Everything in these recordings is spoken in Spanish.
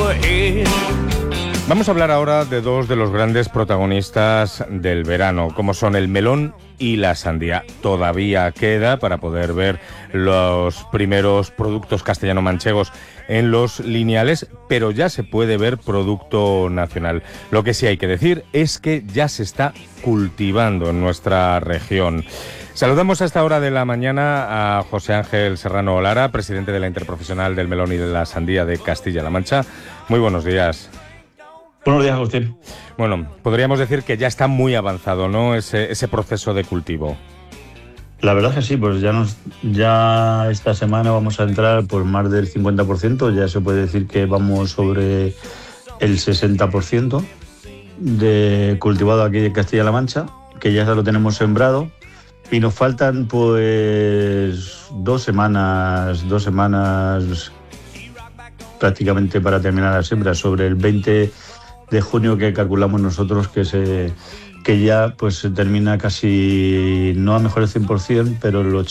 Vamos a hablar ahora de dos de los grandes protagonistas del verano, como son el melón y la sandía. Todavía queda para poder ver los primeros productos castellano-manchegos en los lineales, pero ya se puede ver producto nacional. Lo que sí hay que decir es que ya se está cultivando en nuestra región. Saludamos a esta hora de la mañana a José Ángel Serrano Lara, presidente de la Interprofesional del Melón y de la Sandía de Castilla-La Mancha. Muy buenos días. Buenos días, Agustín. Bueno, podríamos decir que ya está muy avanzado, ¿no?, ese proceso de cultivo. La verdad es que sí, pues ya esta semana vamos a entrar por más del 50%, ya se puede decir que vamos sobre el 60% de cultivado aquí de Castilla-La Mancha, que ya lo tenemos sembrado, y nos faltan pues dos semanas prácticamente para terminar la siembra, sobre el 20 de junio que calculamos nosotros que ya pues se termina casi, no a mejor el 100%, pero el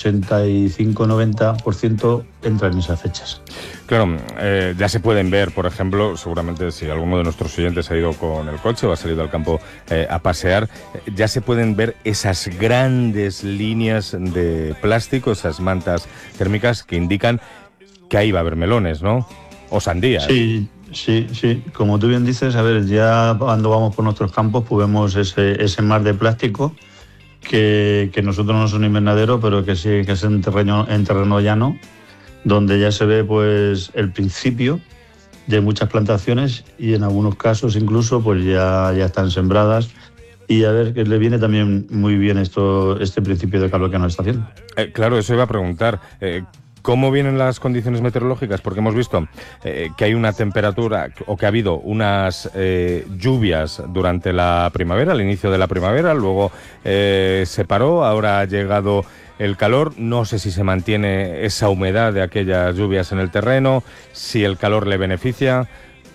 85-90% entra en esas fechas. Claro, ya se pueden ver, por ejemplo, seguramente si alguno de nuestros oyentes ha ido con el coche o ha salido al campo a pasear, ya se pueden ver esas grandes líneas de plástico, esas mantas térmicas que indican que ahí va a haber melones, ¿no? O sandías. Sí. Como tú bien dices, a ver, ya cuando vamos por nuestros campos pues vemos ese mar de plástico que nosotros no son invernadero, pero que sí que es en terreno llano, donde ya se ve pues el principio de muchas plantaciones y en algunos casos incluso pues ya están sembradas. Y a ver, que le viene también muy bien este principio de calor que nos está haciendo. Claro, eso iba a preguntar. ¿Cómo vienen las condiciones meteorológicas? Porque hemos visto que hay una temperatura, o que ha habido unas lluvias durante la primavera, al inicio de la primavera, luego se paró, ahora ha llegado el calor. No sé si se mantiene esa humedad de aquellas lluvias en el terreno, si el calor le beneficia.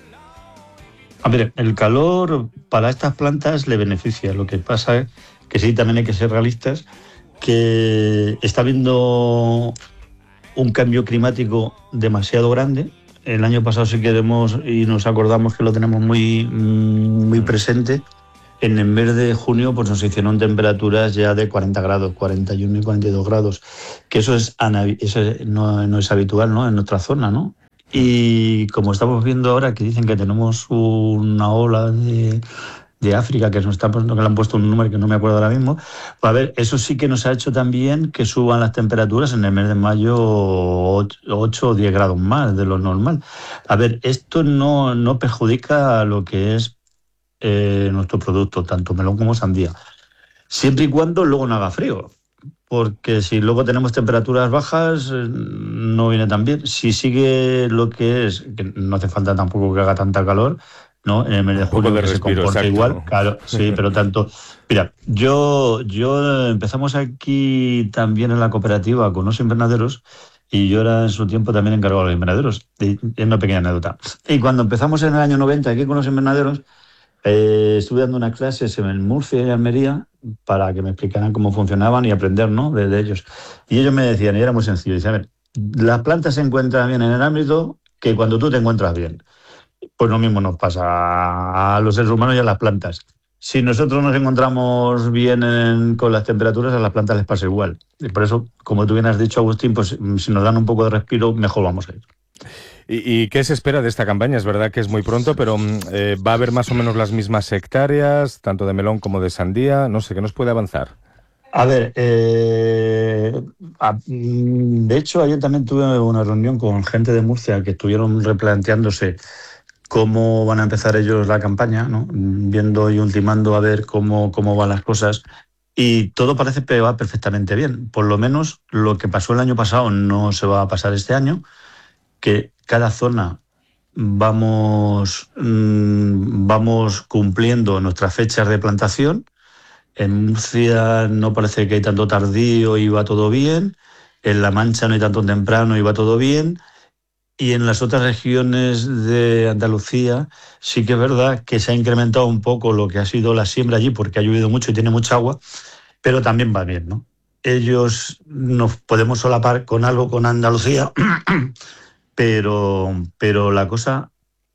A ver, el calor para estas plantas le beneficia. Lo que pasa es que sí, también hay que ser realistas, que está habiendo un cambio climático demasiado grande. El año pasado sí que y nos acordamos que lo tenemos muy presente. En el mes de junio pues nos hicieron temperaturas ya de 40 grados, 41 y 42 grados, que eso no es habitual, ¿no?, en nuestra zona, ¿no? Y como estamos viendo ahora que dicen que tenemos una ola de África, que nos están poniendo, que le han puesto un número que no me acuerdo ahora mismo, pues a ver, eso sí que nos ha hecho también que suban las temperaturas en el mes de mayo 8 o 10 grados más de lo normal. A ver, esto no perjudica a lo que es nuestro producto, tanto melón como sandía, siempre y cuando luego no haga frío, porque si luego tenemos temperaturas bajas no viene tan bien. Si sigue lo que es, que no hace falta tampoco que haga tanta calor, ¿no? En el mes de julio que se comporta igual, claro, sí, pero tanto. Mira, yo empezamos aquí también en la cooperativa con los invernaderos, y yo era en su tiempo también encargado de los invernaderos. Es una pequeña anécdota. Y cuando empezamos en el año 90 aquí con los invernaderos, estuve dando unas clases en Murcia y Almería para que me explicaran cómo funcionaban y aprender, ¿no?, de ellos. Y ellos me decían, y era muy sencillo, decían, a ver, las plantas se encuentran bien en el ámbito que cuando tú te encuentras bien. Pues lo mismo nos pasa a los seres humanos y a las plantas. Si nosotros nos encontramos bien con las temperaturas, a las plantas les pasa igual. Y por eso, como tú bien has dicho, Agustín, pues si nos dan un poco de respiro, mejor vamos a ir. ¿Y qué se espera de esta campaña? Es verdad que es muy pronto, pero ¿va a haber más o menos las mismas hectáreas, tanto de melón como de sandía? No sé, ¿qué nos puede avanzar? A ver, de hecho, ayer también tuve una reunión con gente de Murcia que estuvieron replanteándose cómo van a empezar ellos la campaña, ¿no?, viendo y ultimando a ver cómo van las cosas. Y todo parece que va perfectamente bien. Por lo menos lo que pasó el año pasado no se va a pasar este año, que cada zona vamos cumpliendo nuestras fechas de plantación. En Murcia no parece que hay tanto tardío y va todo bien. En La Mancha no hay tanto temprano y va todo bien. Y en las otras regiones de Andalucía sí que es verdad que se ha incrementado un poco lo que ha sido la siembra allí, porque ha llovido mucho y tiene mucha agua, pero también va bien, ¿no? Ellos nos podemos solapar con algo con Andalucía, pero la cosa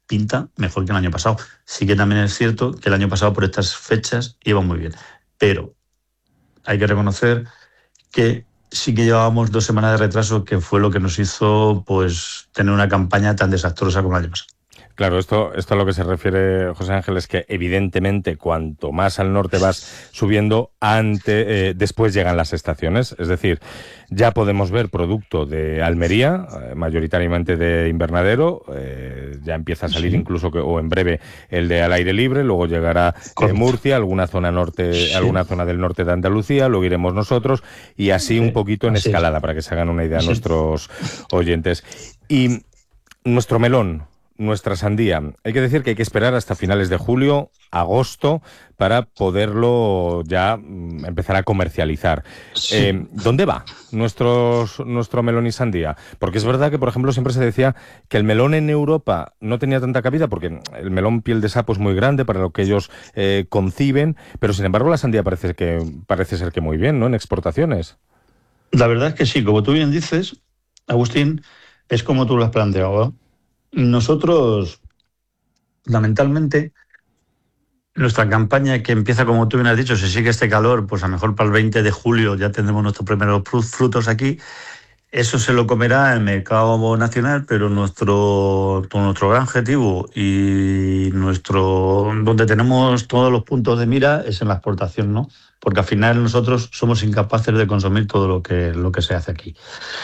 pinta mejor que el año pasado. Sí que también es cierto que el año pasado por estas fechas iba muy bien, pero hay que reconocer que sí que llevábamos 2 semanas de retraso, que fue lo que nos hizo pues tener una campaña tan desastrosa como el año pasado. Claro, esto a lo que se refiere, José Ángel, es que evidentemente cuanto más al norte vas subiendo, después llegan las estaciones. Es decir, ya podemos ver producto de Almería, mayoritariamente de invernadero, ya empieza a salir incluso, o en breve, el de al aire libre, luego llegará Murcia, alguna zona norte, alguna zona del norte de Andalucía, luego iremos nosotros, y así un poquito en escalada, para que se hagan una idea nuestros oyentes. Y nuestro melón, nuestra sandía. Hay que decir que hay que esperar hasta finales de julio, agosto, para poderlo ya empezar a comercializar. Sí. ¿Dónde va nuestro melón y sandía? Porque es verdad que, por ejemplo, siempre se decía que el melón en Europa no tenía tanta cabida, porque el melón piel de sapo es muy grande para lo que ellos conciben, pero sin embargo la sandía parece ser que muy bien, ¿no?, en exportaciones. La verdad es que sí, como tú bien dices, Agustín, es como tú lo has planteado, ¿no? Nosotros, lamentablemente, nuestra campaña, que empieza, como tú bien has dicho, si sigue este calor, pues a lo mejor para el 20 de julio ya tendremos nuestros primeros frutos aquí. Eso se lo comerá el mercado nacional, pero nuestro gran objetivo y donde tenemos todos los puntos de mira es en la exportación, ¿no? Porque al final nosotros somos incapaces de consumir todo lo que se hace aquí.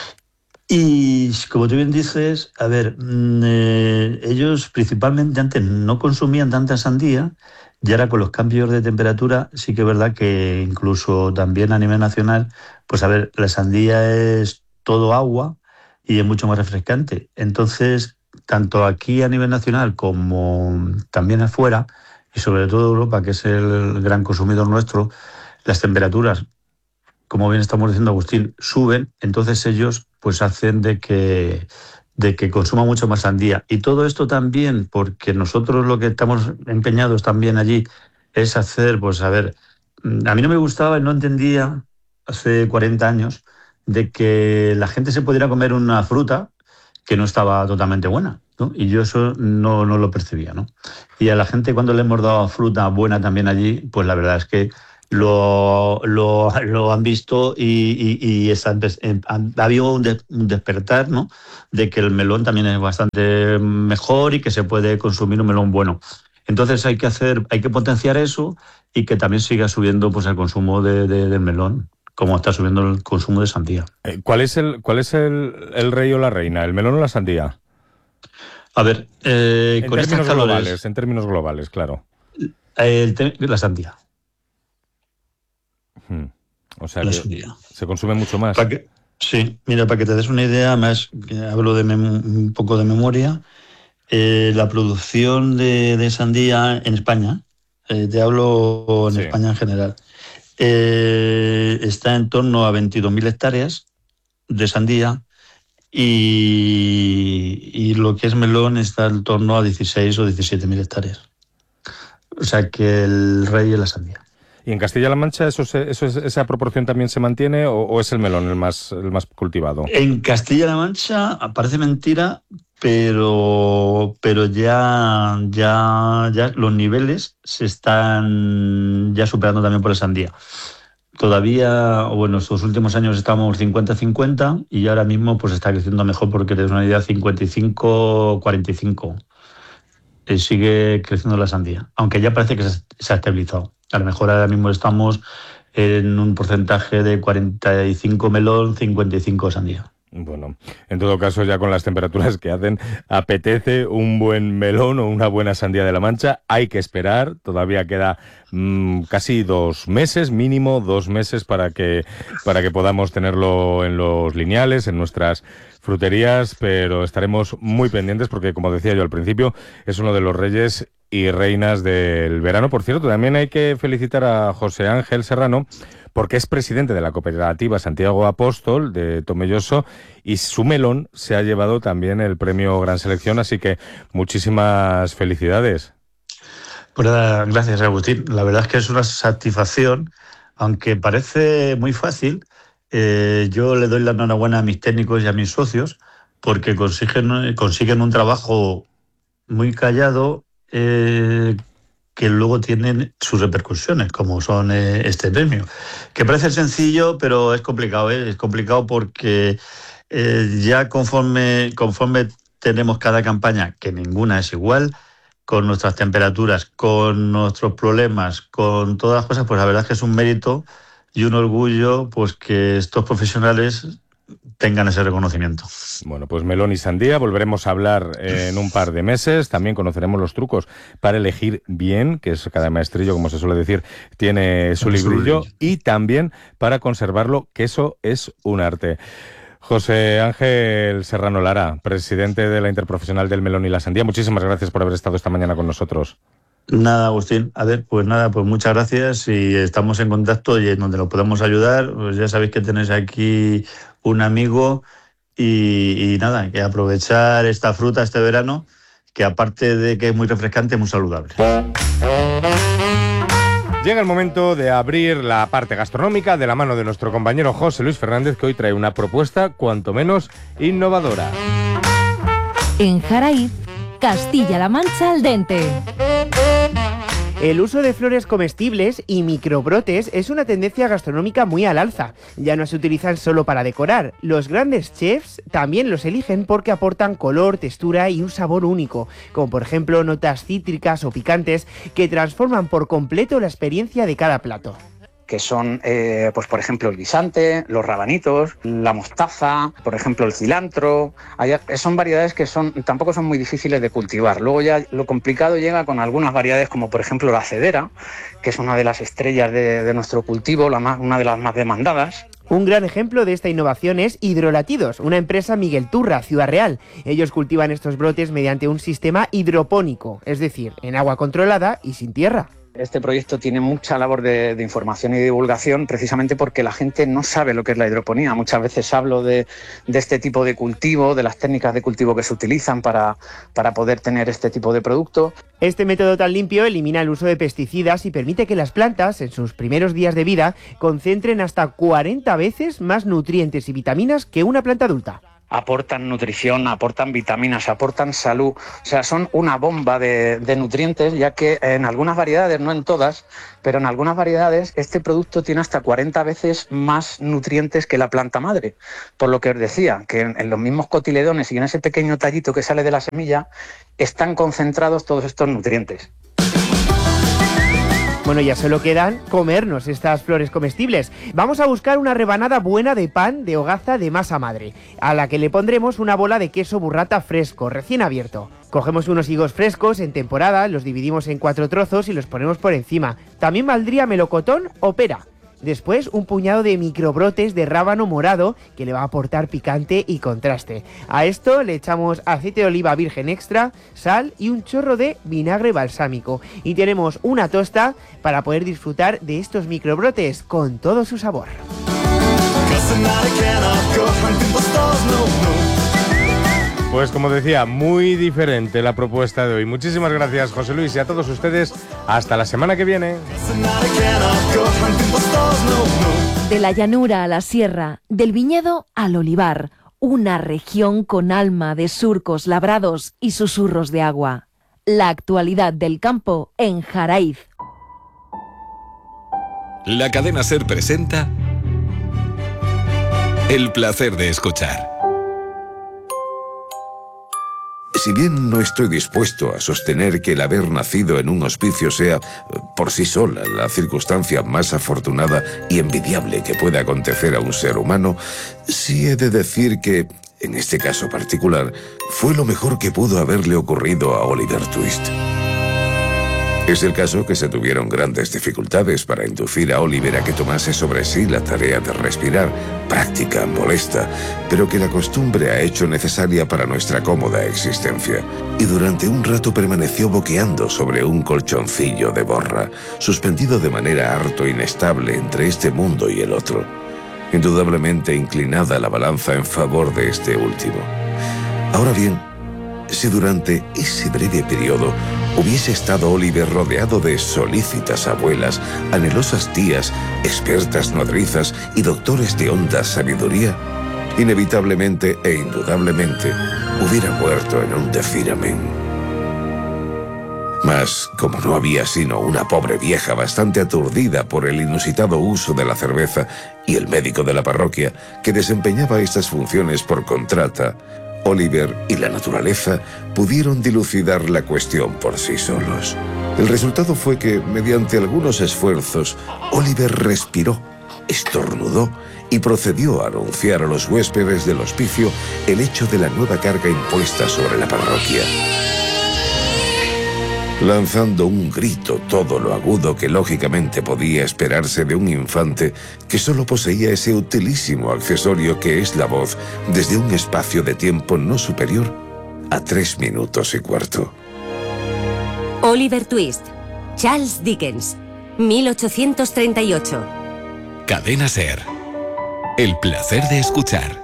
Y como tú bien dices, a ver, ellos principalmente antes no consumían tanta sandía, y ahora con los cambios de temperatura sí que es verdad que incluso también a nivel nacional, pues a ver, la sandía es todo agua y es mucho más refrescante. Entonces, tanto aquí a nivel nacional como también afuera, y sobre todo Europa, que es el gran consumidor nuestro, las temperaturas, como bien estamos diciendo, Agustín, suben, entonces ellos pues hacen de que consuma mucho más sandía. Y todo esto también porque nosotros lo que estamos empeñados también allí es hacer, pues a ver, a mí no me gustaba y no entendía hace 40 años de que la gente se pudiera comer una fruta que no estaba totalmente buena, ¿no? Y yo eso no lo percibía, ¿no? Y a la gente, cuando le hemos dado fruta buena también allí, pues la verdad es que lo han visto y ha habido un despertar, ¿no?, de que el melón también es bastante mejor y que se puede consumir un melón bueno. Entonces hay que potenciar eso y que también siga subiendo pues el consumo del melón, como está subiendo el consumo de sandía. ¿Cuál es el rey o la reina, el melón o la sandía? A ver, en términos globales, claro. La sandía. O sea, que se consume mucho más. Sí, mira, para que te des una idea, más hablo un poco de memoria, la producción de sandía en España, te hablo en España en general, está en torno a 22.000 hectáreas de sandía y lo que es melón está en torno a 16 o 17.000 hectáreas. O sea que el rey es la sandía. ¿Y en Castilla-La Mancha esa proporción también se mantiene o es el melón el más cultivado? En Castilla-La Mancha parece mentira, pero ya los niveles se están ya superando también por la sandía. Todavía, bueno, estos últimos años estamos 50-50 y ahora mismo pues está creciendo mejor, porque te das una idea, 55-45. Sigue creciendo la sandía, aunque ya parece que se ha estabilizado. A lo mejor ahora mismo estamos en un porcentaje de 45 melón, 55 sandía. Bueno, en todo caso, ya con las temperaturas que hacen, apetece un buen melón o una buena sandía de la Mancha. Hay que esperar, todavía queda casi 2 meses, mínimo 2 meses para que podamos tenerlo en los lineales, en nuestras fruterías, pero estaremos muy pendientes porque, como decía yo al principio, es uno de los reyes y reinas del verano. Por cierto, también hay que felicitar a José Ángel Serrano, porque es presidente de la cooperativa Santiago Apóstol de Tomelloso y su melón se ha llevado también el premio Gran Selección, así que muchísimas felicidades. Pues nada, gracias, Agustín. La verdad es que es una satisfacción, aunque parece muy fácil. Yo le doy la enhorabuena a mis técnicos y a mis socios porque consiguen un trabajo muy callado, que luego tienen sus repercusiones, como son este premio. Que parece sencillo, pero es complicado, ¿eh? Es complicado porque ya conforme tenemos cada campaña, que ninguna es igual, con nuestras temperaturas, con nuestros problemas, con todas las cosas, pues la verdad es que es un mérito y un orgullo pues que estos profesionales tengan ese reconocimiento. Bueno, pues melón y sandía, volveremos a hablar en un par de meses. También conoceremos los trucos para elegir bien, que es cada maestrillo, como se suele decir, tiene su librillo, y también para conservarlo, que eso es un arte. José Ángel Serrano Lara, presidente de la Interprofesional del Melón y la Sandía, muchísimas gracias por haber estado esta mañana con nosotros. Nada, Agustín. A ver, pues nada, pues muchas gracias y estamos en contacto y en donde nos podemos ayudar, pues ya sabéis que tenéis aquí un amigo y nada, que aprovechar esta fruta este verano, que aparte de que es muy refrescante, es muy saludable. Llega el momento de abrir la parte gastronómica de la mano de nuestro compañero José Luis Fernández, que hoy trae una propuesta cuanto menos innovadora. En Jaraíz, Castilla-La Mancha al dente. El uso de flores comestibles y microbrotes es una tendencia gastronómica muy al alza. Ya no se utilizan solo para decorar. Los grandes chefs también los eligen porque aportan color, textura y un sabor único, como por ejemplo notas cítricas o picantes que transforman por completo la experiencia de cada plato. Que son, pues por ejemplo, el guisante, los rabanitos, la mostaza, por ejemplo, el cilantro. Son variedades que tampoco son muy difíciles de cultivar. Luego ya lo complicado llega con algunas variedades como por ejemplo la cedera, que es una de las estrellas de nuestro cultivo, una de las más demandadas. Un gran ejemplo de esta innovación es Hidrolatidos, una empresa Miguel Turra, Ciudad Real. Ellos cultivan estos brotes mediante un sistema hidropónico, es decir, en agua controlada y sin tierra. Este proyecto tiene mucha labor de información y divulgación precisamente porque la gente no sabe lo que es la hidroponía. Muchas veces hablo de este tipo de cultivo, de las técnicas de cultivo que se utilizan para poder tener este tipo de producto. Este método tan limpio elimina el uso de pesticidas y permite que las plantas, en sus primeros días de vida, concentren hasta 40 veces más nutrientes y vitaminas que una planta adulta. Aportan nutrición, aportan vitaminas, aportan salud, o sea, son una bomba de nutrientes, ya que en algunas variedades, no en todas, pero en algunas variedades este producto tiene hasta 40 veces más nutrientes que la planta madre, por lo que os decía, que en los mismos cotiledones y en ese pequeño tallito que sale de la semilla están concentrados todos estos nutrientes. Bueno, ya solo quedan comernos estas flores comestibles. Vamos a buscar una rebanada buena de pan de hogaza de masa madre, a la que le pondremos una bola de queso burrata fresco, recién abierto. Cogemos unos higos frescos en temporada, los dividimos en 4 trozos y los ponemos por encima. También valdría melocotón o pera. Después, un puñado de microbrotes de rábano morado que le va a aportar picante y contraste. A esto le echamos aceite de oliva virgen extra, sal y un chorro de vinagre balsámico. Y tenemos una tosta para poder disfrutar de estos microbrotes con todo su sabor. Pues como decía, muy diferente la propuesta de hoy. Muchísimas gracias, José Luis, y a todos ustedes. Hasta la semana que viene. De la llanura a la sierra, del viñedo al olivar, una región con alma de surcos labrados y susurros de agua. La actualidad del campo en Jaraíz. La cadena SER presenta El placer de escuchar. Si bien no estoy dispuesto a sostener que el haber nacido en un hospicio sea, por sí sola, la circunstancia más afortunada y envidiable que pueda acontecer a un ser humano, sí he de decir que, en este caso particular, fue lo mejor que pudo haberle ocurrido a Oliver Twist. Es el caso que se tuvieron grandes dificultades para inducir a Oliver a que tomase sobre sí la tarea de respirar, práctica, molesta, pero que la costumbre ha hecho necesaria para nuestra cómoda existencia. Y durante un rato permaneció boqueando sobre un colchoncillo de borra, suspendido de manera harto inestable entre este mundo y el otro. Indudablemente inclinada la balanza en favor de este último. Ahora bien, si durante ese breve periodo hubiese estado Oliver rodeado de solícitas abuelas, anhelosas tías, expertas nodrizas y doctores de honda sabiduría, inevitablemente e indudablemente hubiera muerto en un decir amén. Mas, como no había sino una pobre vieja bastante aturdida por el inusitado uso de la cerveza y el médico de la parroquia, que desempeñaba estas funciones por contrata, Oliver y la naturaleza pudieron dilucidar la cuestión por sí solos. El resultado fue que, mediante algunos esfuerzos, Oliver respiró, estornudó y procedió a anunciar a los huéspedes del hospicio el hecho de la nueva carga impuesta sobre la parroquia. Lanzando un grito todo lo agudo que lógicamente podía esperarse de un infante que solo poseía ese utilísimo accesorio que es la voz desde un espacio de tiempo no superior a 3 minutos y cuarto. Oliver Twist, Charles Dickens, 1838. Cadena SER. El placer de escuchar.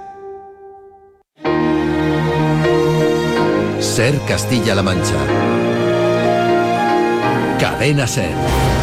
SER Castilla-La Mancha. Cadena SER.